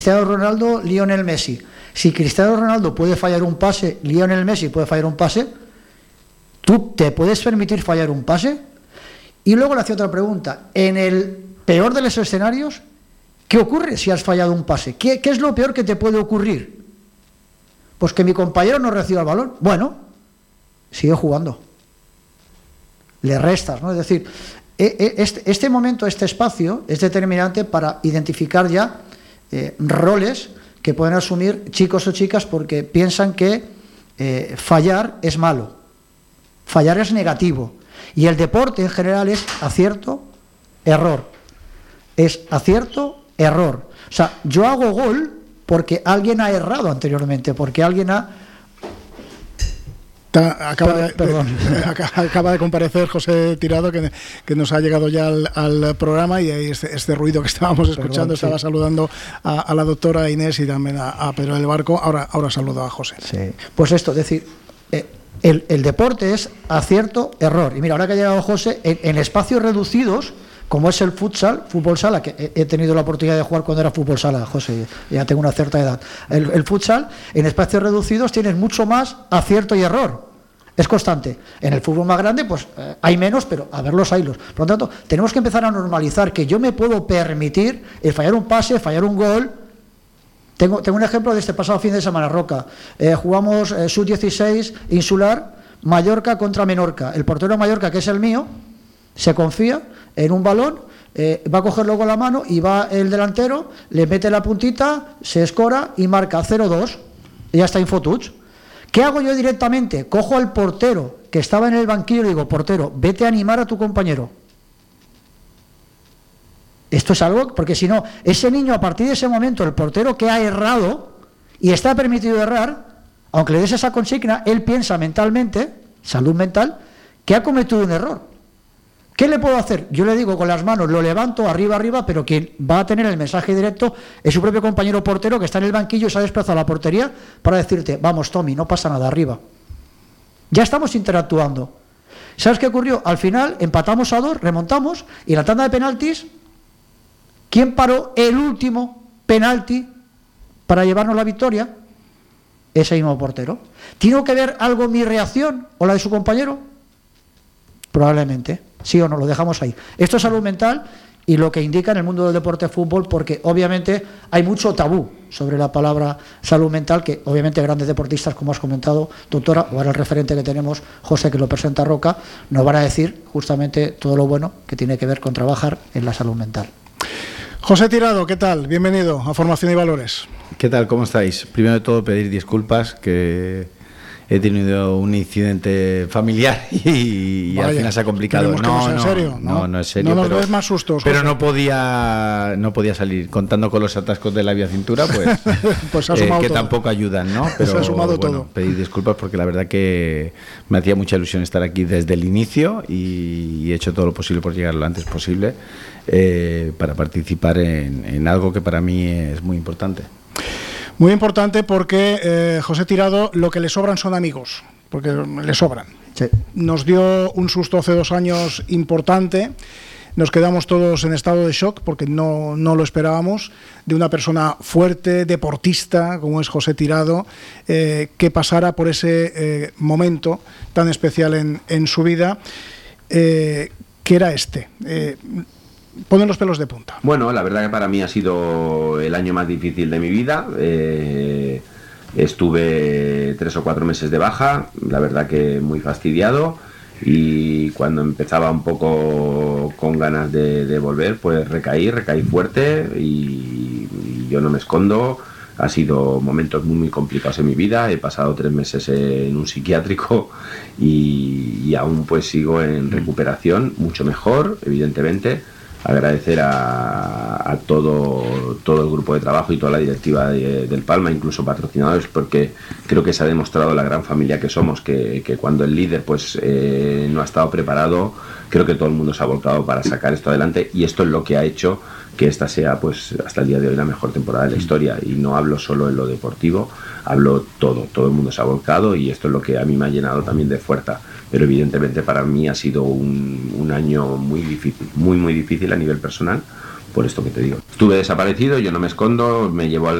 Cristiano Ronaldo, Lionel Messi. Si Cristiano Ronaldo puede fallar un pase, Lionel Messi puede fallar un pase, ¿tú te puedes permitir fallar un pase? Y luego le hacía otra pregunta. En el peor de los escenarios, ¿qué ocurre si has fallado un pase? ¿Qué es lo peor que te puede ocurrir? Pues que mi compañero no reciba el balón. Bueno, sigue jugando. Le restas, ¿no? Es decir, este momento, este espacio es determinante para identificar ya roles que pueden asumir chicos o chicas porque piensan que fallar es malo, fallar es negativo, y el deporte en general es acierto, error, es acierto, error. O sea, yo hago gol porque alguien ha errado anteriormente, porque alguien ha... Acaba de comparecer José Tirado, que nos ha llegado ya al programa, y ahí este ruido que estábamos escuchando. Estaba saludando a la doctora Inés y también a Pedro del Barco. Ahora saludo a José. Sí. Pues esto, es decir, el deporte es acierto, error. Y mira, ahora que ha llegado José, en espacios reducidos, como es el futsal, fútbol sala, que he tenido la oportunidad de jugar cuando era fútbol sala, José, ya tengo una cierta edad. El futsal, en espacios reducidos, tienes mucho más acierto y error. Es constante. En el fútbol más grande, pues hay menos, pero a ver los hilos. Por lo tanto, tenemos que empezar a normalizar que yo me puedo permitir el fallar un pase, fallar un gol. Tengo un ejemplo de este pasado fin de semana, Roca. Jugamos sub-16 insular, Mallorca contra Menorca. El portero de Mallorca, que es el mío, se confía en un balón, va a cogerlo con la mano y va el delantero, le mete la puntita, se escora y marca 0-2 y ya está infotouch. ¿Qué hago yo directamente? Cojo al portero que estaba en el banquillo y le digo, portero, vete a animar a tu compañero. Esto es algo, porque si no, ese niño a partir de ese momento, el portero que ha errado y está permitido errar, aunque le des esa consigna, él piensa mentalmente, salud mental, que ha cometido un error. ¿Qué le puedo hacer? Yo le digo con las manos, lo levanto arriba, pero quien va a tener el mensaje directo es su propio compañero portero que está en el banquillo y se ha desplazado a la portería para decirte, vamos Tommy, no pasa nada, arriba. Ya estamos interactuando. ¿Sabes qué ocurrió? Al final empatamos a 2, remontamos, y en la tanda de penaltis, ¿quién paró el último penalti para llevarnos la victoria? Ese mismo portero. ¿Tiene que ver algo mi reacción o la de su compañero? Probablemente. Sí o no, lo dejamos ahí. Esto es salud mental y lo que indica en el mundo del deporte de fútbol, porque obviamente hay mucho tabú sobre la palabra salud mental, que obviamente grandes deportistas, como has comentado, doctora, o ahora el referente que tenemos, José, que lo presenta Roca, nos van a decir justamente todo lo bueno que tiene que ver con trabajar en la salud mental. José Tirado, ¿qué tal? Bienvenido a Formación y Valores. ¿Qué tal? ¿Cómo estáis? Primero de todo, pedir disculpas, que he tenido un incidente familiar y al final se ha complicado. No, ¿en serio? No es serio. No nos des más sustos, pero no podía salir. Contando con los atascos de la vía cintura, pues, pues ha sumado que todo. Tampoco ayudan, ¿no? Pero se ha sumado bueno, todo. Pedir disculpas porque la verdad que me hacía mucha ilusión estar aquí desde el inicio y he hecho todo lo posible por llegar lo antes posible para participar en algo que para mí es muy importante. Muy importante porque José Tirado, lo que le sobran son amigos, porque le sobran. Sí. Nos dio un susto hace 2 años importante, nos quedamos todos en estado de shock porque no lo esperábamos, de una persona fuerte, deportista, como es José Tirado, que pasara por ese momento tan especial en su vida, que era este. Ponen los pelos de punta. Bueno, la verdad que para mí ha sido el año más difícil de mi vida. Estuve 3 o 4 meses de baja, la verdad que muy fastidiado, y cuando empezaba un poco con ganas de volver, pues recaí fuerte y yo no me escondo. Ha sido momentos muy complicados en mi vida. He pasado 3 meses en un psiquiátrico y aún pues sigo en recuperación, mucho mejor, evidentemente. Agradecer a todo el grupo de trabajo y toda la directiva del Palma, incluso patrocinadores, porque creo que se ha demostrado la gran familia que somos, que cuando el líder pues no ha estado preparado, creo que todo el mundo se ha volcado para sacar esto adelante, y esto es lo que ha hecho que esta sea pues hasta el día de hoy la mejor temporada de la historia. Y no hablo solo en lo deportivo, hablo todo el mundo se ha volcado, y esto es lo que a mí me ha llenado también de fuerza. Pero evidentemente para mí ha sido un año muy difícil, muy difícil a nivel personal, por esto que te digo. estuve desaparecido, yo no me escondo, me llevo al